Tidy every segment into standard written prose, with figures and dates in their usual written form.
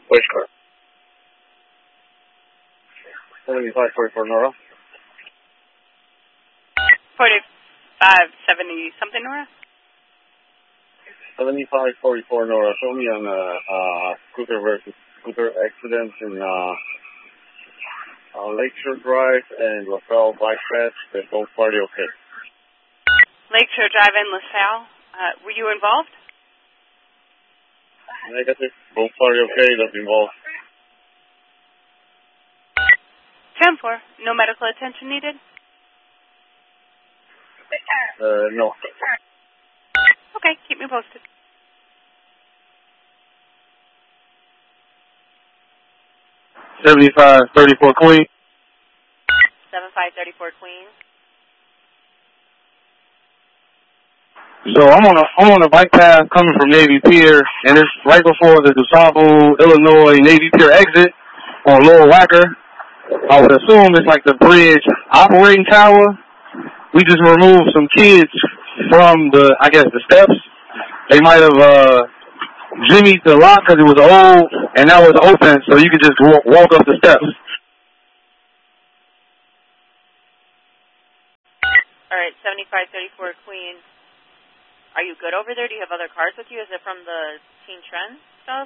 Which car? 7544 Nora. 4570 something, Nora? 7544 Nora. Show me on scooter versus scooter accident in Lakeshore Drive and LaSalle bypass. They're both party okay. Lakeshore Drive and LaSalle. Were you involved? Negative. Both party okay. That's involved. 10-4. No medical attention needed? No. Okay, keep me posted. 7534 Queen. 7534 Queen. So I'm on a bike path coming from Navy Pier, and it's right before the DuSable, Illinois Navy Pier exit on Lower Wacker. I would assume it's like the bridge operating tower. We just removed some kids from the steps. They might have jimmied the lock because it was old, and now it's open, so you could just walk up the steps. All right, 7534 Queen. Are you good over there? Do you have other cars with you? Is it from the Teen Trend stuff?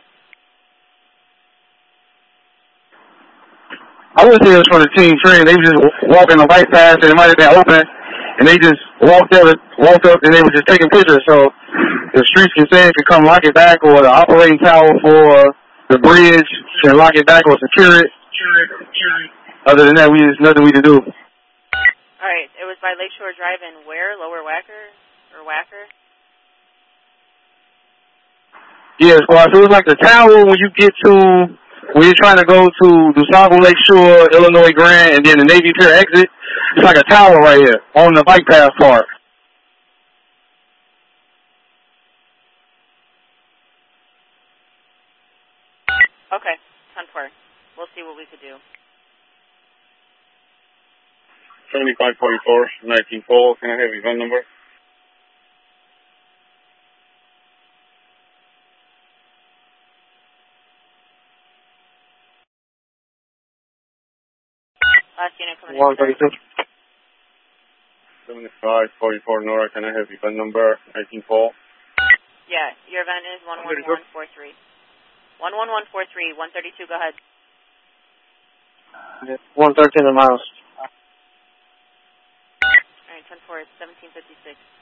I wouldn't say it was from the Teen Trend. They were just walking the bike path, and it might have been open, and they just walked up, and they were just taking pictures. So the streets can say it can come lock it back, or the operating tower for the bridge can lock it back or secure it. Other than that, there's nothing we can do. All right, it was by Lakeshore Drive and where? Lower Wacker or Wacker? Yeah, squad. So it's like the tower when you're trying to go to DuSable Lakeshore, Illinois Grand, and then the Navy Pier exit. It's like a tower right here on the bike path part. Okay, 10-4. We'll see what we could do. 7544 19 Can I have your phone number? Last unit coming 136. 7544 Nora. Can I have your phone number? 19 Yeah, your event is 11143. 11143, 132, go ahead. 113 miles. All right, 10-4, it's 1756.